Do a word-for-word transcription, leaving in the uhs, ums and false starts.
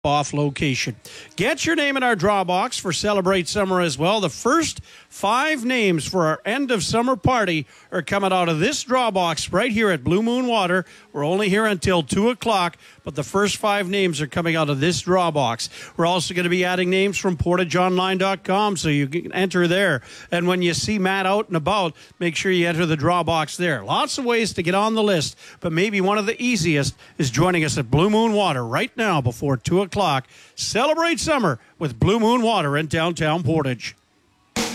off location. Get your name in our draw box for Celebrate Summer as well. The first five names for our end of summer party are coming out of this draw box right here at Blue Moon Water. We're only here until two o'clock, but the first five names are coming out of this draw box. We're also going to be adding names from portage online dot com, so you can enter there. And when you see Matt out and about, make sure you enter the draw box there. Lots of ways to get on the list, but maybe one of the easiest is joining us at Blue Moon Water right now before two o'clock. Celebrate summer with Blue Moon Water in downtown Portage.